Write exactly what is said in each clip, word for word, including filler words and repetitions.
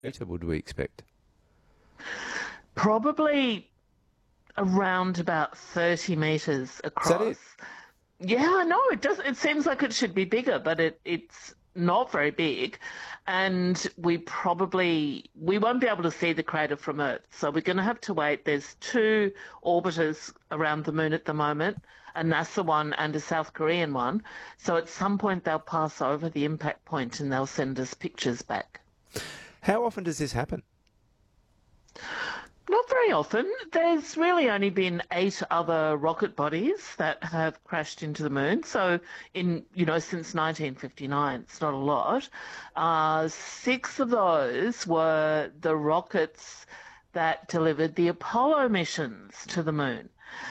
Later would we expect? Probably around about thirty metres Is that it? across. Yeah, no, it does. It seems like it should be bigger, but it, it's not very big. And we probably we won't be able to see the crater from Earth. So we're going to have to wait. There's two orbiters around the moon at the moment, a NASA one and a South Korean one. So at some point they'll pass over the impact point and they'll send us pictures back. How often does this happen? Not very often. There's really only been eight other rocket bodies that have crashed into the moon. So, in you know, since nineteen fifty-nine, it's not a lot. Uh, six of those were the rockets that delivered the Apollo missions to the moon.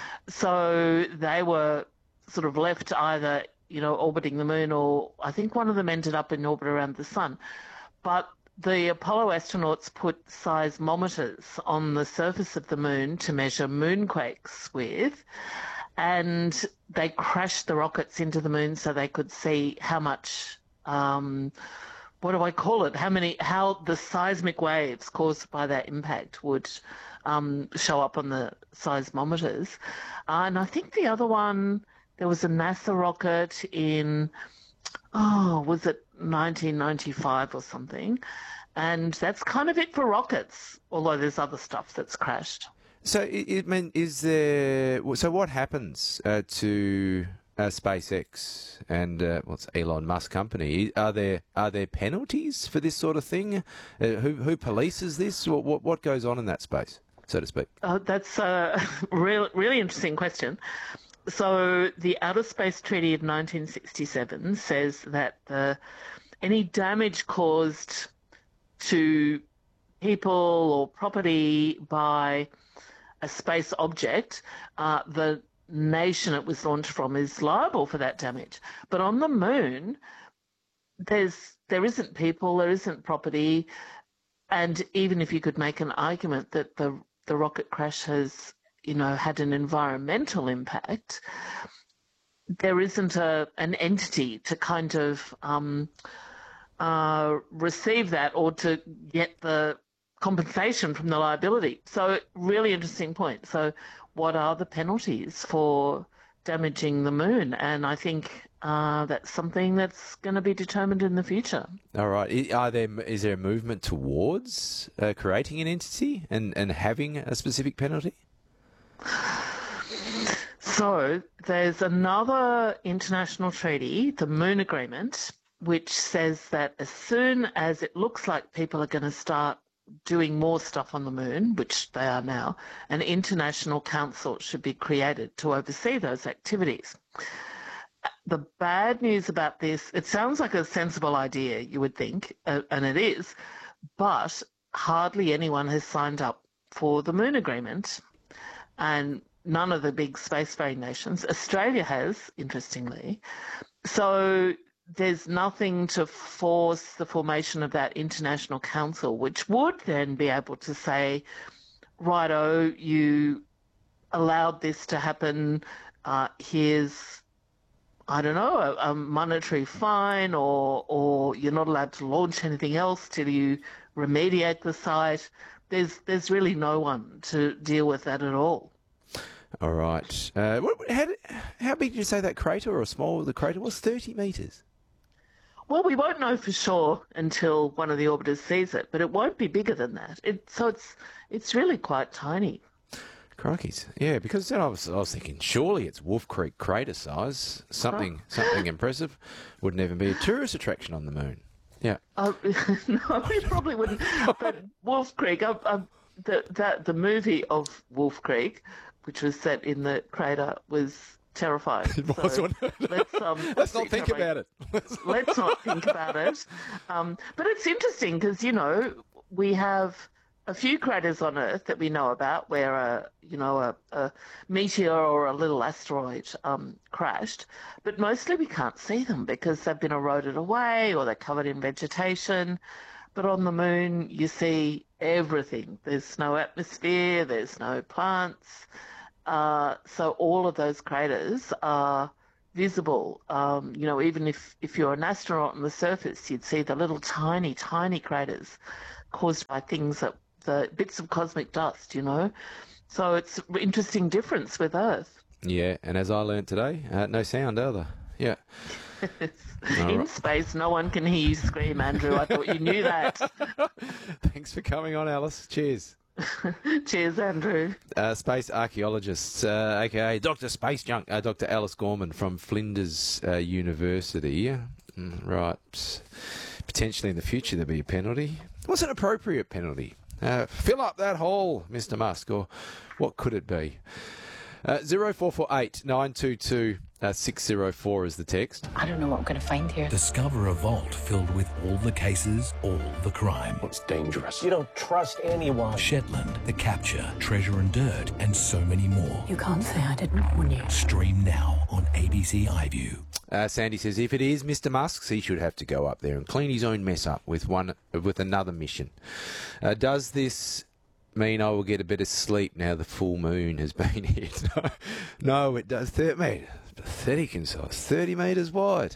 So they were sort of left either, you know, orbiting the moon, or I think one of them ended up in orbit around the sun. But the Apollo astronauts put seismometers on the surface of the moon to measure moonquakes with, and they crashed the rockets into the moon so they could see how much, um, what do I call it? How many, how the seismic waves caused by that impact would um, show up on the seismometers. Uh, and I think the other one, there was a NASA rocket in, oh, was it nineteen ninety-five or something? And that's kind of it for rockets, although there's other stuff that's crashed. So, it, it mean, is there? So, what happens uh, to uh, SpaceX and uh, what's Elon Musk company? Are there are there penalties for this sort of thing? Uh, who who polices this? What, what what goes on in that space, so to speak? Uh, that's a real, really interesting question. So, the Outer Space Treaty of nineteen sixty-seven says that the, any damage caused to people or property by a space object, uh, the nation it was launched from is liable for that damage. But on the moon, there's there isn't people, there isn't property, and even if you could make an argument that the the rocket crash has, you know, had an environmental impact, there isn't a an entity to kind of um, uh, receive that or to get the compensation from the liability. So, really interesting point. So, what are the penalties for damaging the moon? And I think uh, that's something that's going to be determined in the future. All right. Are there is there a movement towards uh, creating an entity and, and having a specific penalty? So, there's another international treaty, the Moon Agreement, which says that as soon as it looks like people are going to start doing more stuff on the moon, which they are now, an international council should be created to oversee those activities. The bad news about this, it sounds like a sensible idea, you would think, uh, and it is, but hardly anyone has signed up for the Moon Agreement, and none of the big spacefaring nations. Australia has, interestingly. So there's nothing to force the formation of that international council, which would then be able to say, righto, you allowed this to happen, uh, here's, I don't know, a, a monetary fine, or or you're not allowed to launch anything else till you remediate the site. There's there's really no one to deal with that at all. All right. Uh, what, how, how big did you say that crater, or small the crater was? thirty metres. Well, we won't know for sure until one of the orbiters sees it, but it won't be bigger than that. It, so it's it's really quite tiny. Crikeys. Yeah, because then I was, I was thinking, surely it's Wolf Creek crater size, something Oh. something impressive. Wouldn't even be a tourist attraction on the moon. Yeah. Uh, no, we probably wouldn't. But Wolf Creek, uh, uh, the, the, the movie of Wolf Creek, which was set in the crater, was terrifying. It was, So wasn't it? let's, um, Let's not think terrifying. about it. Let's not think about it. Um, but it's interesting because, you know, we have a few craters on Earth that we know about where a, you know, a, a meteor or a little asteroid um, crashed, but mostly we can't see them because they've been eroded away or they're covered in vegetation. But on the moon, you see everything. There's no atmosphere, there's no plants. Uh, so all of those craters are visible. Um, you know, even if, if you're an astronaut on the surface, you'd see the little tiny, tiny craters caused by things that the bits of cosmic dust, you know. So it's an interesting difference with Earth. Yeah, and as I learned today, uh, no sound either. Yeah. In right. space, no one can hear you scream, Andrew. I thought you knew that. Thanks for coming on, Alice. Cheers. Cheers, Andrew. Uh, space archaeologist, uh, aka Doctor Space Junk, uh, Doctor Alice Gorman from Flinders uh, University. Mm, right. Potentially in the future there'll be a penalty. What's an appropriate penalty? Uh, fill up that hole, Mister Musk, or what could it be? Uh, zero four four eight nine two two uh, six zero four is the text. I don't know what I'm going to find here. Discover a vault filled with all the cases, all the crime. It's dangerous. You don't trust anyone. Shetland, The Capture, Treasure and Dirt, and so many more. You can't say I didn't warn you. Stream now on A B C iView. Uh, Sandy says if it is Mister Musk's, he should have to go up there and clean his own mess up with one with another mission. Uh, does this mean I will get a bit of sleep now the full moon has been hit? No, no it does. thirty metres. Pathetic in size. thirty metres wide.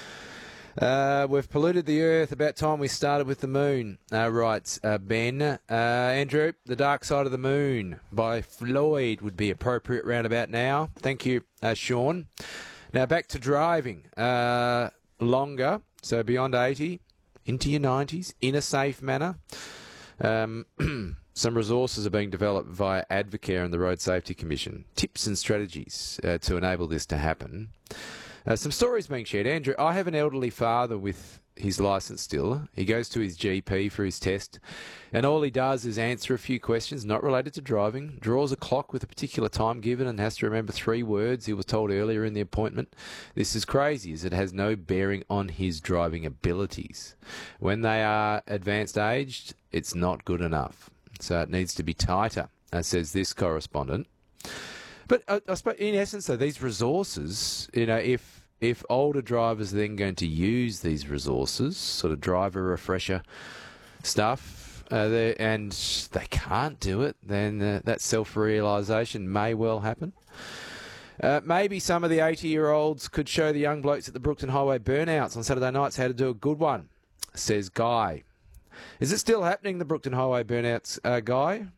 Uh, we've polluted the earth. About time we started with the moon. Uh, right, uh, Ben. Uh, Andrew, The Dark Side of the Moon by Floyd would be appropriate round about now. Thank you, uh, Sean. Now back to driving. Uh, longer, so beyond eighty, into your nineties, in a safe manner. Um, some resources are being developed via Advocare and the Road Safety Commission. Tips and strategies uh, to enable this to happen. Uh, some stories being shared. Andrew, I have an elderly father with his licence still. He goes to his G P for his test, and all he does is answer a few questions not related to driving, draws a clock with a particular time given, and has to remember three words he was told earlier in the appointment. This is crazy, as it has no bearing on his driving abilities. When they are advanced aged, it's not good enough. So it needs to be tighter, uh, says this correspondent. But uh, I suppose, in essence, though, these resources, you know, if if older drivers are then going to use these resources, sort of driver refresher stuff, uh, they, and they can't do it, then uh, that self-realisation may well happen. Uh, maybe some of the eighty-year-olds could show the young blokes at the Brookton Highway burnouts on Saturday nights how to do a good one, says Guy. Is it still happening, the Brookton Highway burnouts, uh, Guy?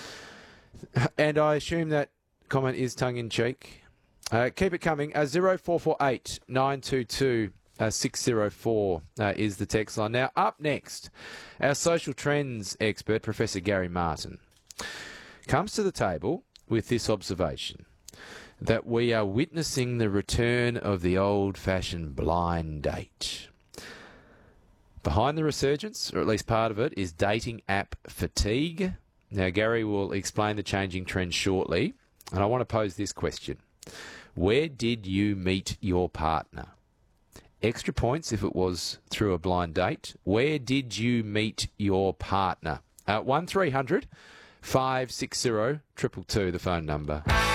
And I assume that comment is tongue-in-cheek. Uh, keep it coming. Uh, zero four four eight nine two two six zero four uh, is the text line. Now, up next, our social trends expert, Professor Gary Martin, comes to the table with this observation, that we are witnessing the return of the old-fashioned blind date. Behind the resurgence, or at least part of it, is dating app fatigue. Now, Gary will explain the changing trend shortly, and I want to pose this question. Where did you meet your partner? Extra points if it was through a blind date. Where did you meet your partner? Uh, one three hundred five six zero two two two, the phone number.